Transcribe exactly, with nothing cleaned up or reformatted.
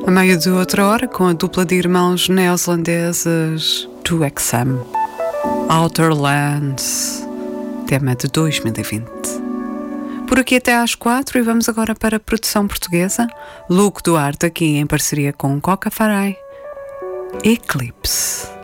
A meio de outra hora, com a dupla de irmãos neozelandeses two X M, Outer Lands, tema de dois mil e vinte. Por aqui até às quatro e vamos agora para a produção portuguesa. Luke Duarte aqui em parceria com Coca Farai. Eclipse.